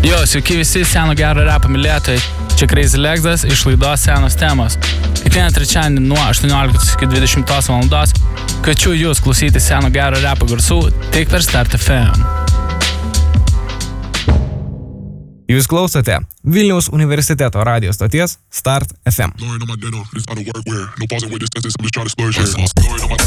Jo, sveiki visi seno gero repo mylėtojai. Čia Crazy Lexas iš laidos Senos temos. Kiekvieną trečiadienį nuo 18 iki 20 valandos kviečiu jūs klausyti seno gero repo garsų tik per Start FM. Jūs klausote Vilniaus universiteto radijo stoties Start FM.